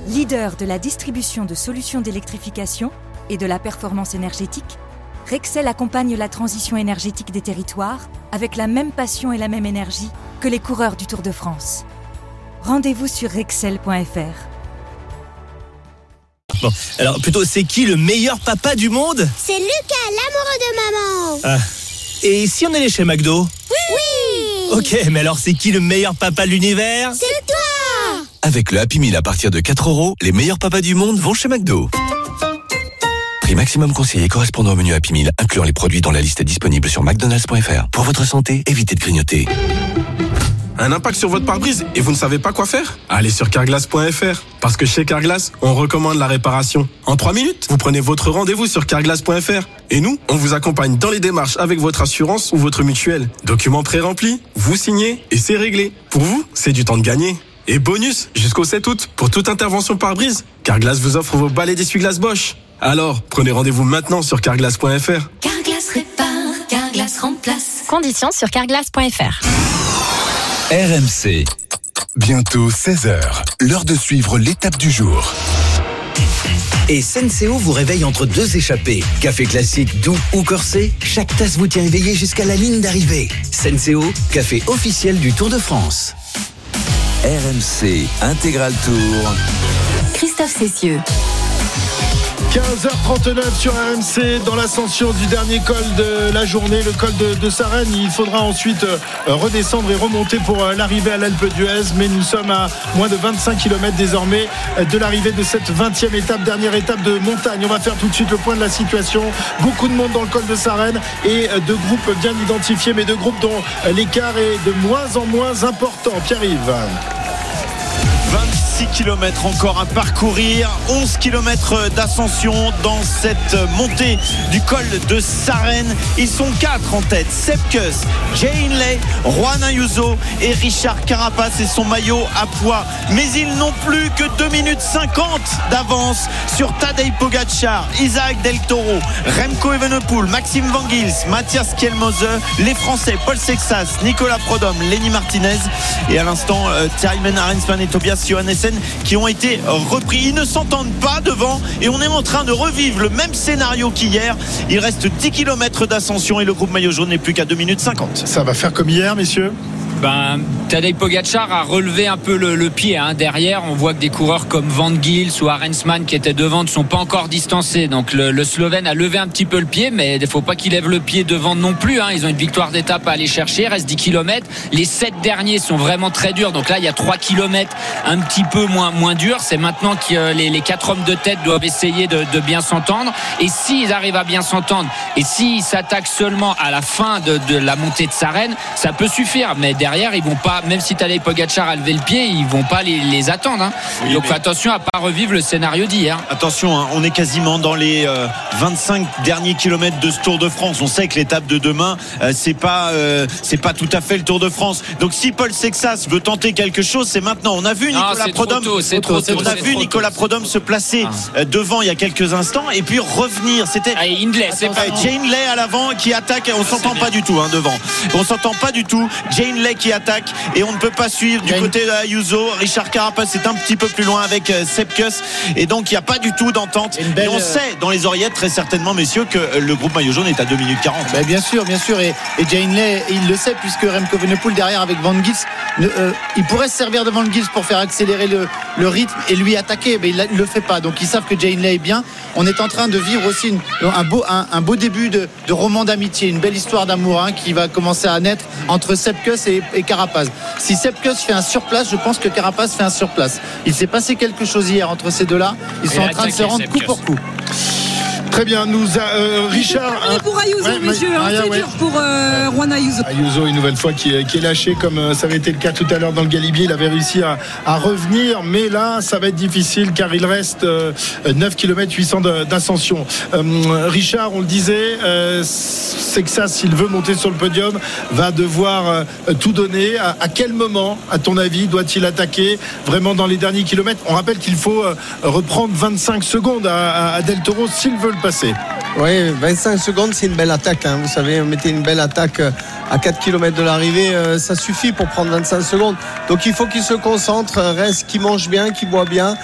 Leader de la distribution de solutions d'électrification et de la performance énergétique, Rexel accompagne la transition énergétique des territoires avec la même passion et la même énergie que les coureurs du Tour de France. Rendez-vous sur rexel.fr. Bon, alors plutôt, c'est qui le meilleur papa du monde ? C'est Lucas, l'amoureux de maman. Ah. Et si on allait chez McDo ? Oui. Ok, mais alors c'est qui le meilleur papa de l'univers ? C'est toi. Avec le Happy Meal à partir de 4 €, les meilleurs papas du monde vont chez McDo. Prix maximum conseillé correspondant au menu Happy Meal, incluant les produits dans la liste disponible sur McDonald's.fr. Pour votre santé, évitez de grignoter. Un impact sur votre pare-brise et vous ne savez pas quoi faire ? Allez sur Carglass.fr. Parce que chez Carglass, on recommande la réparation. En 3 minutes, vous prenez votre rendez-vous sur Carglass.fr. Et nous, on vous accompagne dans les démarches avec votre assurance ou votre mutuelle. Documents pré-remplis, vous signez et c'est réglé. Pour vous, c'est du temps de gagner. Et bonus, jusqu'au 7 août, pour toute intervention pare-brise, Carglass vous offre vos balais d'essuie-glace Bosch. Alors, prenez rendez-vous maintenant sur Carglass.fr. Carglass répare, Carglass remplace. Conditions sur Carglass.fr. RMC. Bientôt 16h. L'heure de suivre l'étape du jour. Et Senseo vous réveille entre deux échappées. Café classique, doux ou corsé, chaque tasse vous tient éveillé jusqu'à la ligne d'arrivée. Senseo, café officiel du Tour de France. RMC Intégral Tour. Christophe Cessieux. 15h39 sur RMC dans l'ascension du dernier col de la journée, le col de Sarenne. Il faudra ensuite redescendre et remonter pour l'arrivée à l'Alpe d'Huez, mais nous sommes à moins de 25 km désormais de l'arrivée de cette 20e étape, dernière étape de montagne. On va faire tout de suite le point de la situation. Beaucoup de monde dans le col de Sarenne et deux groupes bien identifiés, mais deux groupes dont l'écart est de moins en moins important. Pierre-Yves. 26 km encore à parcourir, 11 km d'ascension dans cette montée du col de Sarenne. Ils sont 4 en tête: Sepp Kuss, Jay Hindley, Juan Ayuso et Richard Carapaz et son maillot à pois. Mais ils n'ont plus que 2 minutes 50 d'avance sur Tadej Pogačar, Isaac Del Toro, Remco Evenepoel, Maxime Van Gils, Matthias Kjellmose, les Français Paul Sexas, Nicolas Prodhomme, Lenny Martinez et à l'instant Thymen Arensman et Tobias Johannessen qui ont été repris. Ils ne s'entendent pas devant et on est en train de revivre le même scénario qu'hier. Il reste 10 km d'ascension et le groupe maillot jaune n'est plus qu'à 2 minutes 50. Ça va faire comme hier, messieurs. Tadej Pogačar a relevé un peu le pied derrière. On voit que des coureurs comme Van Gils ou Arensman qui étaient devant ne sont pas encore distancés. Donc le Slovène a levé un petit peu le pied, mais il ne faut pas qu'il lève le pied devant non plus. Ils ont une victoire d'étape à aller chercher. Il reste 10 km. Les 7 derniers sont vraiment très durs. Donc là, il y a 3 km un petit peu moins durs. C'est maintenant que les 4 hommes de tête doivent essayer de bien s'entendre. Et s'ils arrivent à bien s'entendre et s'ils s'attaquent seulement à la fin de la montée de Sarenne, ça peut suffire. Mais derrière, ils vont pas, même si Tadej Pogačar a levé le pied, ils vont pas les attendre. Oui, donc attention à pas revivre le scénario d'hier. Attention, on est quasiment dans les 25 derniers kilomètres de ce Tour de France. On sait que l'étape de demain, c'est pas tout à fait le Tour de France. Donc si Paul Sexas veut tenter quelque chose, c'est maintenant. On a vu Nicolas Prodhomme se placer devant il y a quelques instants et puis revenir. C'était Hindley, c'est pas Jay Hindley à l'avant qui attaque. On s'entend pas du tout devant. On s'entend pas du tout. Jay Hindley qui attaque et on ne peut pas suivre du côté d'Ayuso. Richard Carapaz est un petit peu plus loin avec Sepp Kuss et donc il n'y a pas du tout d'entente. Et on sait dans les oreillettes très certainement, messieurs, que le groupe maillot jaune est à 2 minutes 40. Bien sûr, et Jay Hindley il le sait puisque Remco Evenepoel derrière avec Van Gils il pourrait se servir de Van Gils pour faire accélérer le rythme et lui attaquer, mais il le fait pas. Donc ils savent que Jay Hindley est bien. On est en train de vivre aussi un beau début de roman d'amitié, une belle histoire d'amour qui va commencer à naître entre Sepp Kuss et Carapaz. Si Sepp Kuss fait un surplace, je pense que Carapaz fait un surplace. Il s'est passé quelque chose hier entre ces deux-là. Ils sont en train de se rendre coup pour coup. Très bien, Richard. Pour Ayuso, messieurs, c'est dur pour Juan Ayuso. Ayuso, une nouvelle fois, qui est lâché, comme ça avait été le cas tout à l'heure dans le Galibier. Il avait réussi à revenir, mais là, ça va être difficile car il reste 9 km 800 d'ascension. Richard, on le disait, Sexas, s'il veut monter sur le podium, va devoir tout donner. À quel moment, à ton avis, doit-il attaquer vraiment dans les derniers kilomètres? On rappelle qu'il faut reprendre 25 secondes à Del Toro s'il veut le passer. Oui, 25 secondes, c'est une belle attaque. Vous savez, mettez une belle attaque à 4 km de l'arrivée, ça suffit pour prendre 25 secondes. Donc il faut qu'il se concentre, reste, qu'il mange bien, qu'il boit bien.